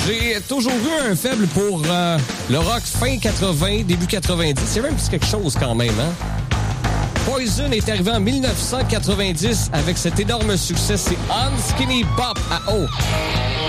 J'ai toujours eu un faible pour le rock fin 80, début 90. C'est même quelque chose quand même, hein? Poison est arrivé en 1990 avec cet énorme succès. C'est On Skinny Bop à O.